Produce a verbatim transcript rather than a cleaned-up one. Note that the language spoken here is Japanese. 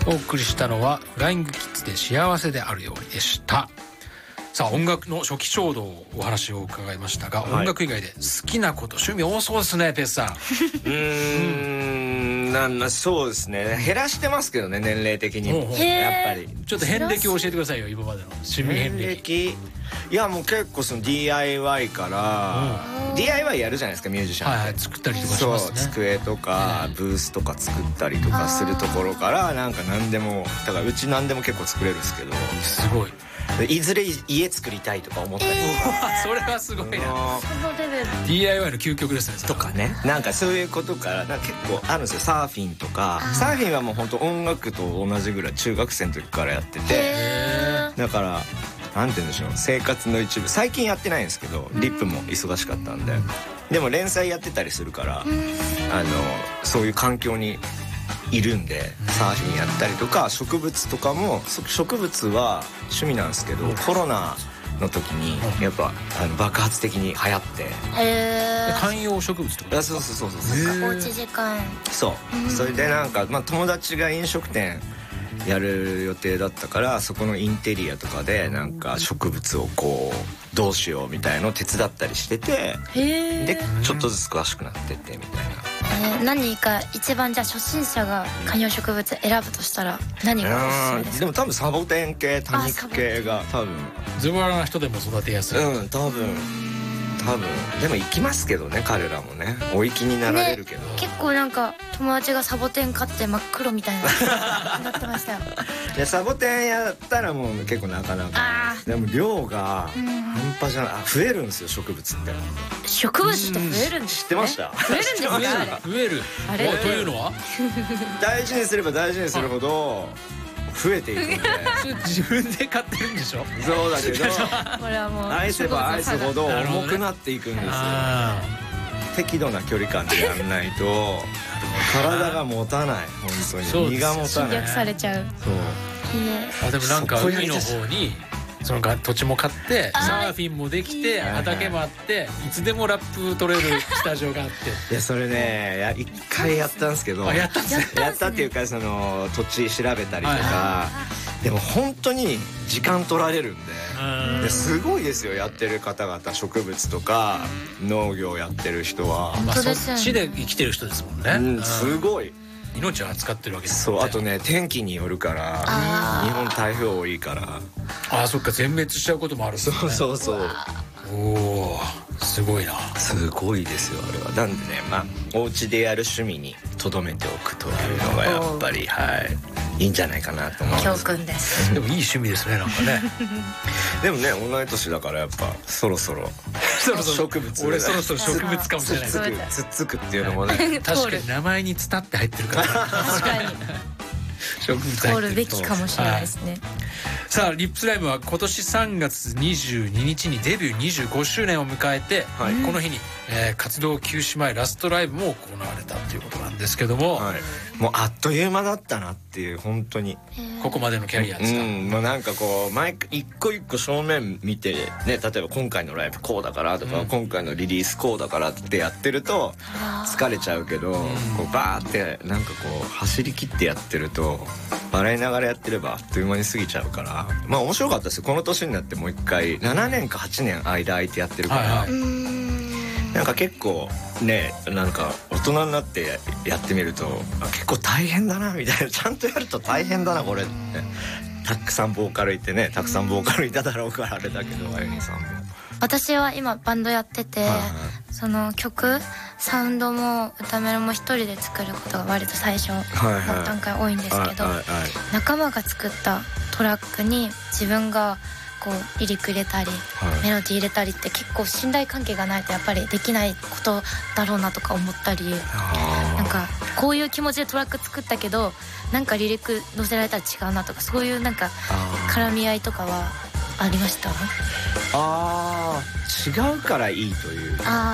お送りしたのはフライングキッズで幸せであるようにでした。さあ音楽の初期衝動お話を伺いましたが、はい、音楽以外で好きなこと趣味多そうですねペースさん。うーんなんなそうですね減らしてますけどね年齢的にもやっぱりちょっと遍歴を教えてくださいよ今までの趣味遍歴。 いやもう結構その ディーアイワイ から、うん、ディーアイワイ やるじゃないですかミュージシャンって、はいはい、 作ったりとかしますね。 そう机とかブースとか作ったりとかするところからなんか何でもだからうち何でも結構作れるんですけどすごいいずれ家作りたいとか思ったりとか、 えー、それはすごいなそのレベルディーアイワイ の究極ですねとかねなんかそういうことからなんか結構あるんですよ。サーフィンとかサーフィンはもう本当音楽と同じぐらい中学生の時からやっててだからなんて言うんでしょう生活の一部最近やってないんですけどリップも忙しかったんででも連載やってたりするからあのそういう環境にいるんでサーフィンやったりとか植物とかも植物は趣味なんですけどコロナの時にやっぱあの爆発的に流行ってへー観葉植物とかそうそうそうそうおうち時間そうそれでなんか、まあ、友達が飲食店やる予定だったからそこのインテリアとかでなんか植物をこうどうしようみたいのを手伝ったりしててでちょっとずつ詳しくなってってみたいな。 えー、何か一番じゃあ初心者が観葉植物選ぶとしたら何がおすすめですか？ でも多分サボテン系多肉系が多分ズボラな人でも育てやすい。 うん多分多分でも行きますけどね彼らもねお行きになられるけど、ね、 結構なんか友達がサボテン買って真っ黒みたいななってましたよ。 でサボテンやったらもう結構なかなかでも量が半端じゃない増えるんですよ植物って植物って増えるんです、ね、 知ってました？ 増えるんですか？ 増えるあれというのは大事にすれば大事にするほど増えていくんで自分で買ってるんでしょ？ そうだけどこれはもう愛せば愛すほど重くなっていくんですよ、ね、適度な距離感でやんないと体が持たない本当に身が持たない侵略されちゃう。 そうあでもなんか海の方にその土地も買ってサーフィンもできて畑もあっていつでもラップ取れるスタジオがあっていやそれね一回やったんですけどやったんですねやったっていうかその土地調べたりとかでも本当に時間取られるんでですごいですよやってる方々植物とか農業やってる人はまあそっちで生きてる人ですもんね、 うん、すごい命を扱ってるわけですそうあとね天気によるから日本台風多いからああそっか全滅しちゃうこともあるんですね。 そうそうそうおおすごいなすごいですよあれは。なんでねまあお家でやる趣味に留めておくというのがやっぱりはいいいんじゃないかなと思います。 教訓です。 でもいい趣味ですねなんかねでもね同い年だからやっぱそろそろそろそろ植物俺そろそろ植物かもしれないつっつくつっつくっていうのもね確かに名前にツタって入ってるから確かに植物入ってる通るべきかもしれないですね、はい、 さあリップスライムは今年さんがつにじゅうににちにデビューにじゅうごしゅうねんを迎えて、はい、この日に、えー、活動休止前ラストライブも行われたということなんですけども、はい、 もうあっという間だったなっていう本当にここまでのキャリアですか。 うん、まあ、なんかこう毎一個一個正面見てね例えば今回のライブこうだからとか、うん、今回のリリースこうだからってやってると疲れちゃうけど、うん、こうバーってなんかこう走り切ってやってると笑いながらやってればあっという間に過ぎちゃうからまあ面白かったですよ。この年になってもう一回ななねんかはちねん間空いてやってるから、はいはい、なんか結構ねなんか大人になってやってみると結構大変だなみたいなちゃんとやると大変だなこれってたくさんボーカルいてねたくさんボーカルいただろうからあれだけどあゆみさんも私は今バンドやってて、はいはい、その曲サウンドも歌メロも一人で作ることが割と最初の段階多いんですけど、はいはいはいはい、仲間が作ったトラックに自分がこうリリック入れたり、はい、メロディー入れたりって結構信頼関係がないとやっぱりできないことだろうなとか思ったりなんかこういう気持ちでトラック作ったけどなんかリリック載せられたら違うなとかそういうなんか絡み合いとかはありました？ あー違うからいいというあ